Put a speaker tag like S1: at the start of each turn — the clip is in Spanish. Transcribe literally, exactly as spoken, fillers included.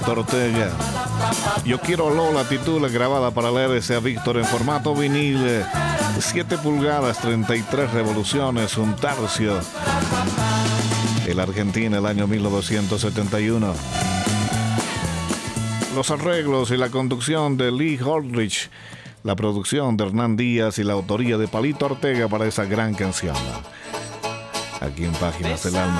S1: Ortega. Yo quiero Lola titula, grabada para la R C A Víctor en formato vinil, siete pulgadas, treinta y tres revoluciones, un tercio. En la Argentina, el año mil novecientos setenta y uno. Los arreglos y la conducción de Lee Holdridge, la producción de Hernán Díaz y la autoría de Palito Ortega para esa gran canción. Aquí en Páginas del Alma.